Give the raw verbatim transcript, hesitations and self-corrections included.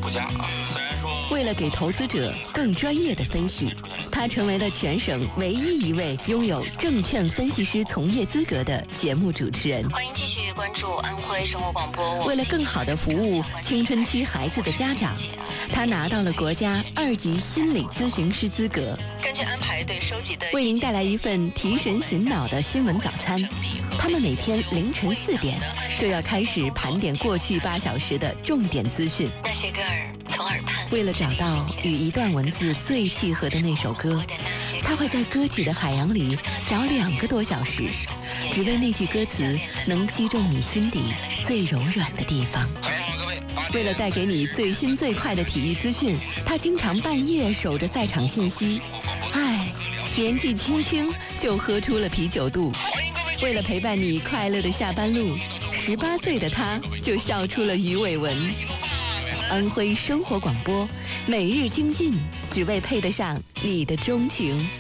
佳啊。虽然说为了给投资者更专业的分析，他成为了全省唯一一位拥有证券分析师从业资格的节目主持人。 欢迎继续关注安徽生活广播。 为了更好地服务青春期孩子的家长，他拿到了国家二级心理咨询师资格。 根据安排对收集的， 为您带来一份提神醒脑的新闻早餐。他们每天凌晨四点就要开始盘点过去八小时的重点资讯。 那些歌儿从耳畔。 为了找到与一段文字最契合的那首歌，他会在歌曲的海洋里找两个多小时，只为那句歌词能击中你心底最柔软的地方。为了带给你最新最快的体育资讯，他经常半夜守着赛场信息。唉，年纪轻轻就喝出了啤酒肚。为了陪伴你快乐的下班路，十八岁的他就笑出了鱼尾纹。安徽生活广播，每日精进，只为配得上你的钟情。